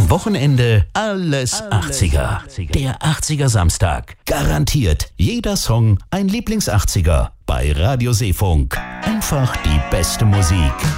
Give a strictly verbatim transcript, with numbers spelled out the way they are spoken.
Am Wochenende alles achtziger. Der achtziger Samstag. Garantiert jeder Song ein Lieblings-achtziger. Bei Radio Seefunk. Einfach die beste Musik.